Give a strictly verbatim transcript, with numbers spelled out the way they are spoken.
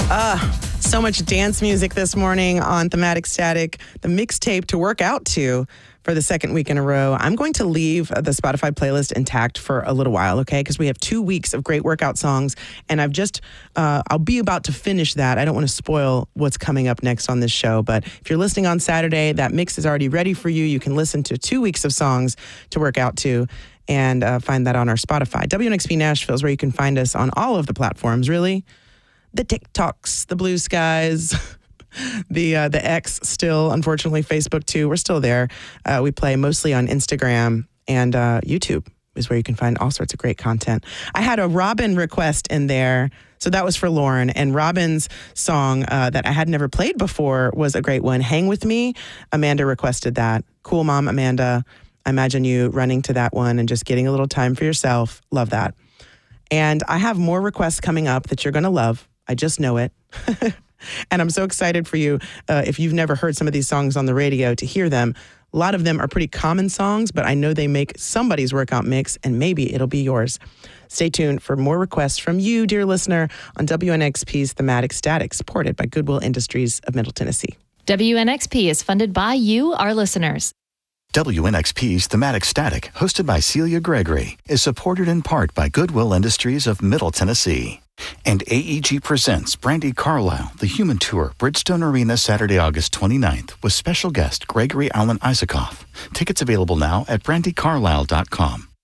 Uh, so much dance music this morning on Thematic Static, the mixtape to work out to for the second week in a row. I'm going to leave the Spotify playlist intact for a little while, okay? Because we have two weeks of great workout songs, and I've just, uh, I'll be about to finish that. I don't want to spoil what's coming up next on this show, but if you're listening on Saturday, that mix is already ready for you. You can listen to two weeks of songs to work out to, and uh, find that on our Spotify. W N X P Nashville is where you can find us on all of the platforms, really. The TikToks, the Blue Skies, the uh, the X still, unfortunately, Facebook too. We're still there. Uh, we play mostly on Instagram, and uh, YouTube is where you can find all sorts of great content. I had a Robin request in there, so that was for Lauren. And Robin's song uh, that I had never played before was a great one, Hang With Me. Amanda requested that. Cool mom, Amanda. I imagine you running to that one and just getting a little time for yourself. Love that. And I have more requests coming up that you're going to love. I just know it. And I'm so excited for you, uh, if you've never heard some of these songs on the radio, to hear them. A lot of them are pretty common songs, but I know they make somebody's workout mix, and maybe it'll be yours. Stay tuned for more requests from you, dear listener, on W N X P's Thematic Static, supported by Goodwill Industries of Middle Tennessee. W N X P is funded by you, our listeners. W N X P's Thematic Static, hosted by Celia Gregory, is supported in part by Goodwill Industries of Middle Tennessee. And A E G presents Brandi Carlile, The Human Tour, Bridgestone Arena, Saturday, August twenty-ninth, with special guest Gregory Alan Isaacoff. Tickets available now at brandi carlile dot com.